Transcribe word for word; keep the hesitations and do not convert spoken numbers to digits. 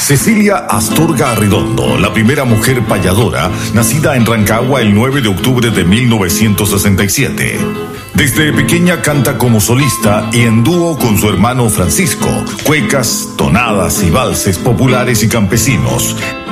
Cecilia Astorga Arredondo, la primera mujer payadora, nacida en Rancagua el nueve de octubre de mil novecientos sesenta y siete. Desde pequeña canta como solista y en dúo con su hermano Francisco, cuecas, tonadas y valses populares y campesinos.